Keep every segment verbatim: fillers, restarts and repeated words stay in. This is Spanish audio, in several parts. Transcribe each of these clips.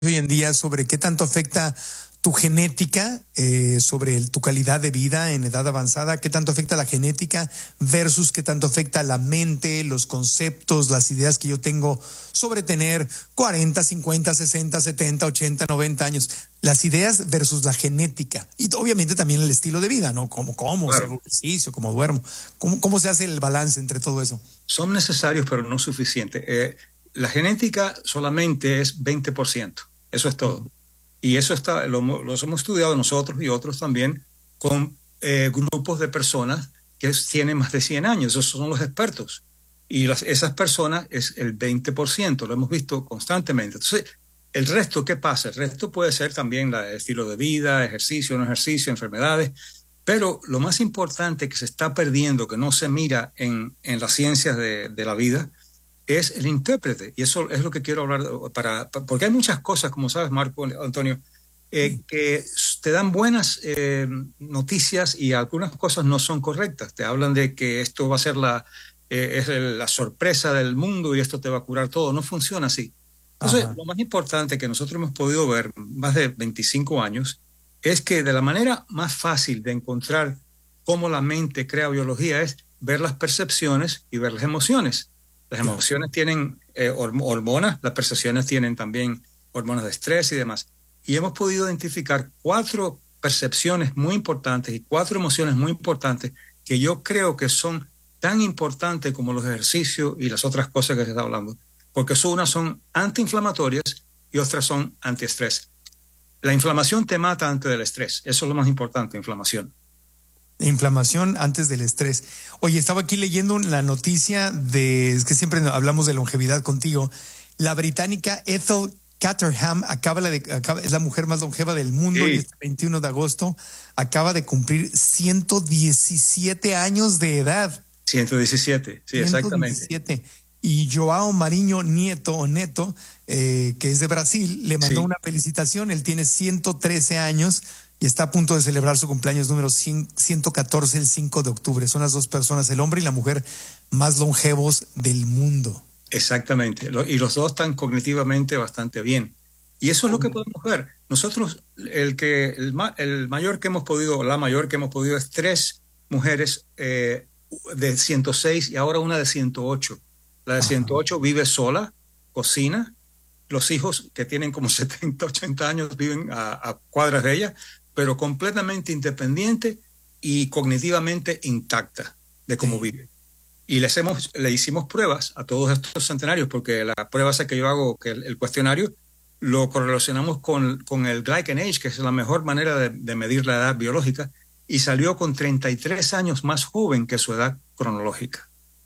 hoy en día sobre qué tanto afecta tu genética, eh, sobre el- tu calidad de vida en edad avanzada, qué tanto afecta la genética versus qué tanto afecta la mente, los conceptos, las ideas que yo tengo sobre tener cuarenta, cincuenta, sesenta, setenta, ochenta, noventa años. Las ideas versus la genética. Y obviamente también el estilo de vida, ¿no? Cómo como, si Claro, hago ejercicio, cómo duermo. ¿Cómo, cómo se hace el balance entre todo eso? son necesarios, pero no suficientes. Eh, la genética solamente es veinte por ciento. Eso es todo. Y eso está, lo, los hemos estudiado nosotros y otros también con eh, grupos de personas que es- tienen más de cien años. Esos son los expertos. Y las, esas personas es el veinte por ciento. Lo hemos visto constantemente. Entonces, el resto, ¿qué pasa? El resto puede ser también la, el estilo de vida, ejercicio, no ejercicio, enfermedades. Pero lo más importante que se está perdiendo, que no se mira en, en las ciencias de, de la vida, es el intérprete. Y eso es lo que quiero hablar, para, para- porque hay muchas cosas, como sabes, Marco, Antonio, eh, Sí. que te dan buenas eh, noticias y algunas cosas no son correctas. Te hablan de que esto va a ser la, eh, es el- la sorpresa del mundo y esto te va a curar todo. No funciona así. Entonces, Ajá. lo más importante que nosotros hemos podido ver más de veinticinco años es que de la manera más fácil de encontrar cómo la mente crea biología es ver las percepciones y ver las emociones. Las Claro. emociones tienen eh, hormonas, las percepciones tienen también hormonas de estrés y demás. Y hemos podido identificar cuatro percepciones muy importantes y cuatro emociones muy importantes que yo creo que son tan importantes como los ejercicios y las otras cosas que se está hablando, porque son, unas son antiinflamatorias y otras son antiestrés. La inflamación te mata antes del estrés, eso es lo más importante, inflamación. Inflamación antes del estrés. Oye, estaba aquí leyendo la noticia de, es que siempre hablamos de longevidad contigo. La británica Ethel Caterham acaba de, acaba, es la mujer más longeva del mundo y Sí, este veintiuno de agosto acaba de cumplir ciento diecisiete años de edad. ciento diecisiete, sí, exactamente. ciento diecisiete. Y Joao Marinho Nieto, o Neto, eh, que es de Brasil, le mandó Sí, una felicitación. Él tiene ciento trece años y está a punto de celebrar su cumpleaños número cien, ciento catorce el cinco de octubre. Son las dos personas, el hombre y la mujer, más longevos del mundo. exactamente. Lo- y los dos están cognitivamente bastante bien. Y eso es lo que Con- podemos ver. Nosotros, el, que, el, ma- el mayor que hemos podido, la mayor que hemos podido es tres mujeres eh, de ciento seis y ahora una de ciento ocho. La de ciento Ajá. ocho vive sola, cocina. Los hijos que tienen como setenta ochenta años viven a, a cuadras de ella, pero completamente independiente y cognitivamente intacta de cómo Sí. vive. Y les hemos, le hicimos pruebas a todos estos centenarios, porque la prueba esa que yo hago, que el, el cuestionario, lo correlacionamos con, con el Glycan Age, que es la mejor manera de, de medir la edad biológica, y salió con treinta y tres años más joven que su edad cronológica.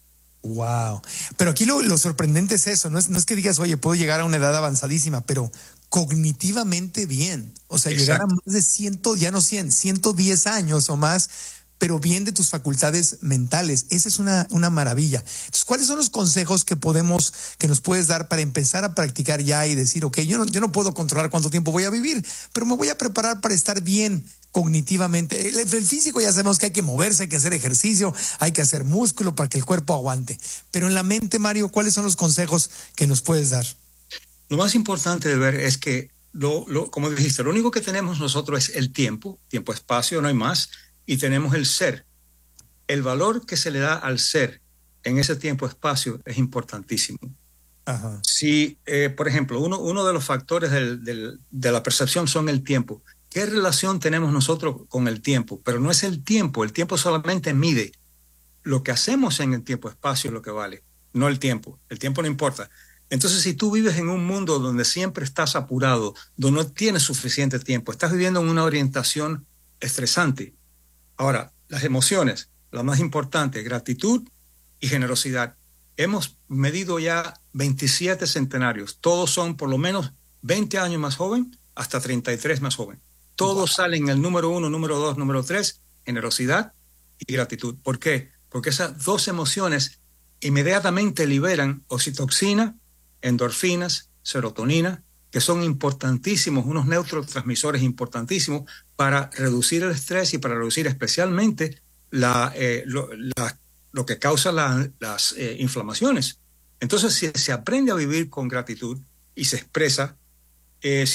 Wow. Pero aquí lo, lo sorprendente es eso, no es, no es que digas, oye, puedo llegar a una edad avanzadísima, pero cognitivamente bien. O sea, llegar a Exacto. más de cien, ya no cien, ciento diez años o más, pero bien de tus facultades mentales. Esa es una, una maravilla. Entonces, ¿cuáles son los consejos que podemos, que nos puedes dar para empezar a practicar ya y decir, ok, yo no, yo no puedo controlar cuánto tiempo voy a vivir, pero me voy a preparar para estar bien cognitivamente? El, el físico ya sabemos que hay que moverse, hay que hacer ejercicio, hay que hacer músculo para que el cuerpo aguante. Pero en la mente, Mario, ¿cuáles son los consejos que nos puedes dar? Lo más importante de ver es que, lo, lo, como dijiste, lo único que tenemos nosotros es el tiempo, tiempo-espacio, no hay más, y tenemos el ser. El valor que se le da al ser en ese tiempo-espacio es importantísimo. Ajá. Si, eh, por ejemplo, uno, uno de los factores del, del, de la percepción son el tiempo. ¿Qué relación tenemos nosotros con el tiempo? Pero no es el tiempo, el tiempo solamente mide. Lo que hacemos en el tiempo-espacio es lo que vale, no el tiempo. El tiempo no importa. Entonces, si tú vives en un mundo donde siempre estás apurado, donde no tienes suficiente tiempo, estás viviendo en una orientación estresante. Ahora, las emociones, la más importante, gratitud y generosidad. Hemos medido ya veintisiete centenarios. Todos son por lo menos veinte años más joven hasta treinta y tres más joven. Todos Wow. salen el número uno, número dos, número tres, generosidad y gratitud. ¿Por qué? Porque esas dos emociones inmediatamente liberan oxitocina, endorfinas, serotonina, que son importantísimos, unos neurotransmisores importantísimos para reducir el estrés y para reducir especialmente la, eh, lo, la, lo, que causa la, las eh, inflamaciones. Entonces, si se aprende a vivir con gratitud y se expresa, eh,